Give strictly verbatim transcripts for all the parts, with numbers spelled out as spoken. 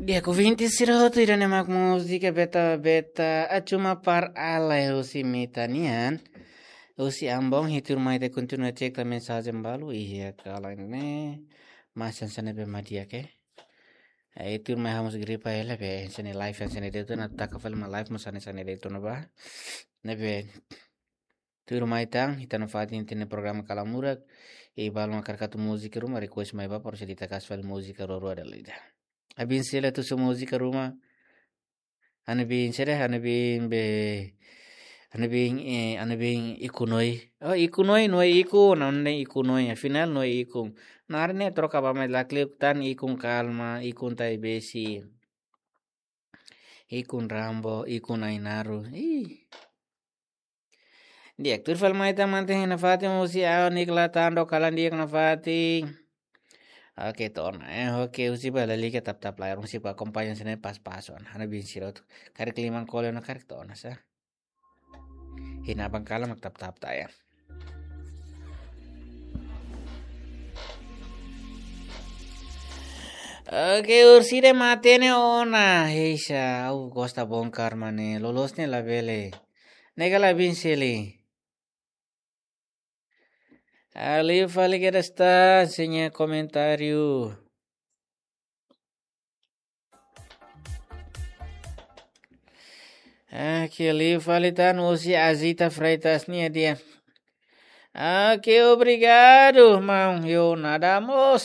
Dia ku vinti sirahotu irane mak musika beta beta acuma par alai usi mitanian usi ambong hitur mai te continua cek la mensagem balu iya kala ne masan sana be madia ke hitur mai hamus gripa ele be sene live sene de tu na takafal ma live musane sane de tu na ba ne be tur mai tang hitana fatin tene programa kalamurak e balu makar katu musika rumah request mai ba por cerita kasfal musika roro ada lida abin sila tu su musika rumah ane bin sere ane bin be ane bin eh ane bin ikunoi oh ikunoi noi iku nonne ikunoi final noi ikum narne troka ba mai lakli tan ikun kalma ikun tai besi ikun rambo ikun ainaru ih dia aktur fal mai ta mante na fati musi a nikla tando kalan dia na fati oke ton eh oke usi bala lika tap tap layar usi pa kompanyen sene pas pason hana bin sirot karek limang kole na karek ton sa hina bang kala mak tap tap ta ya oke ursi de matene ona heisa au costa bongkar mane lolosne la bele negala bin sili ali fali que está enseña comentario aqui ali fali tá no usi azita freitas nia dia aqui obrigado irmão eu nadamos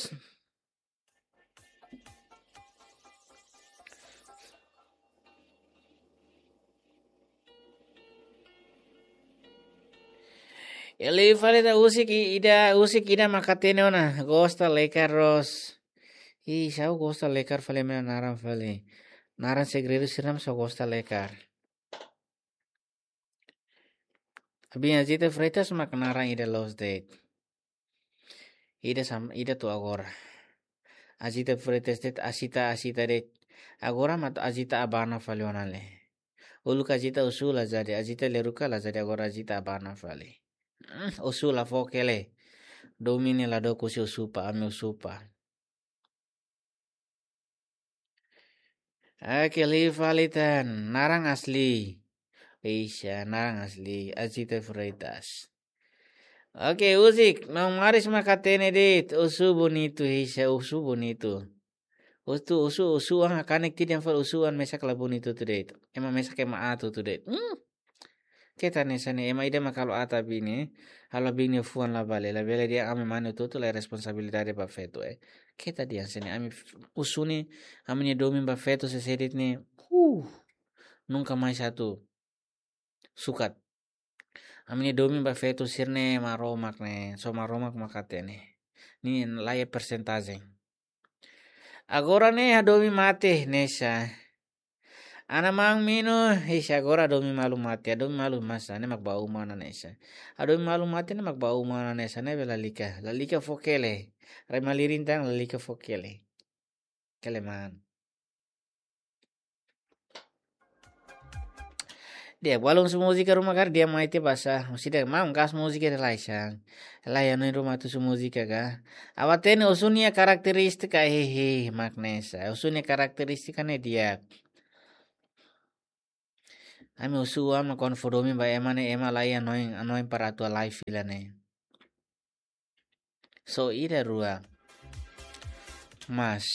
ele fale da usi que ida usi que ida makatene ona gosta lekaros ih sao gosta lekar fale me naran fale naran segredo siram so gosta lekar abin azita freitas mak naran ida los date ida sam ida tu agora azita freitas det asita asita det agora mat azita abana fale onale uluka azita usula zade azita leruka la zade agora azita abana fale usula fokele domine la do kusi usupa ame usupa aquele falitan narang asli Isya narang asli azita freitas oke uzik mau maris makatene dit usu bonito isya usu bonito usu usu usu ang kanek tidian fal usuan mesak la bonito tu dit ema mesak ema atu tu dit hmm. Kita nesane ema ida makalo ata bini halo bini fuan la bale la bale dia ame manu tutu la responsabilidade ba feto eh kita dia sene ami usuni amine domin ba feto se sedit ni uh nunca mais satu sukat amine domin ba feto sirne maromak ne so maromak makatene ni laye persentase agora ne adomi mate nesa ana mang mino isya agora adomi malu mate adomi malu masa ne magbau mana nesa adomi malu mate ne magbau mana nesa ne bela lika la lika fokele remalirintang la lika fokele keleman dia walong su música rumah kar dia maite basa usida mau gas música de laisang layan no rumah tu su música ga awatene usunia karakteristika hehe magnesa usunia karakteristika ne dia ami usua ma konformi ba emane ema layan noin anoin para tua live filane so ida rua mas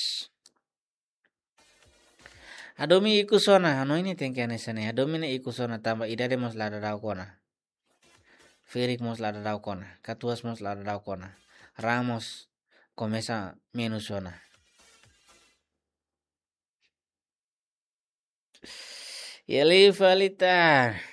adomi ikusona anoin ni tengkane sane adomi ne ikusona tamba ida de mos lada dau kona Ferik mos lada dau kona katuas mos lada dau kona Ramos começa menos zona e ali falita